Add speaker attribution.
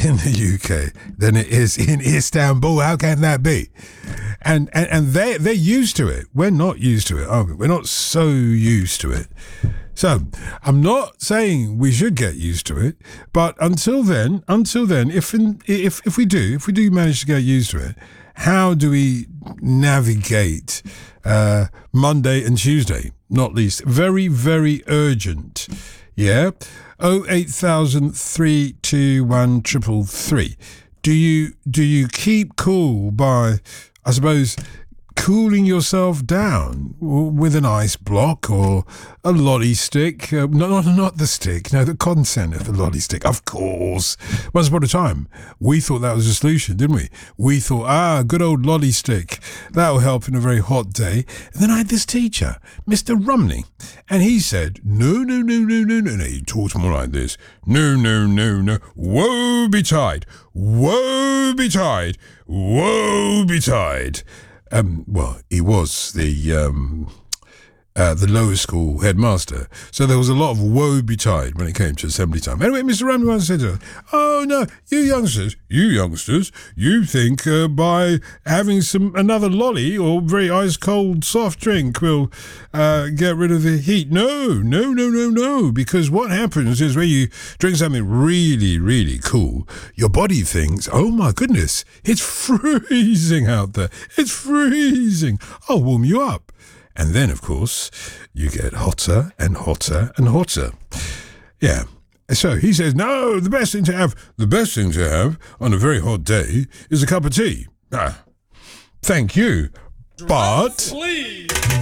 Speaker 1: in the UK than it is in Istanbul. How can that be? And they're used to it. We're not used to it, are we? We're not so used to it. So I'm not saying we should get used to it, but until then, if we do manage to get used to it, how do we navigate Monday and Tuesday? Not least, very, very urgent. Yeah, 08000 321 333. Do you keep cool by, I suppose, cooling yourself down with an ice block or a lolly stick? Not the stick, no, the content of the lolly stick, of course. Once upon a time, we thought that was a solution, didn't we? We thought, good old lolly stick, that'll help in a very hot day. And then I had this teacher, Mr. Rumney, and he said, no. He talked more like this. No. Woe betide. Woe betide. Woe betide. Well, he was the lower school headmaster, so there was a lot of woe betide when it came to assembly time. Anyway, Mr. Ramsey once said to her, "Oh no, you youngsters, you think by having another lolly or very ice cold soft drink will get rid of the heat? No, because what happens is when you drink something really, really cool, your body thinks, oh my goodness, it's freezing out there. It's freezing. I'll warm you up." And then, of course, you get hotter and hotter and hotter. Yeah. So he says, no, the best thing to have on a very hot day is a cup of tea. Thank you. But... Please.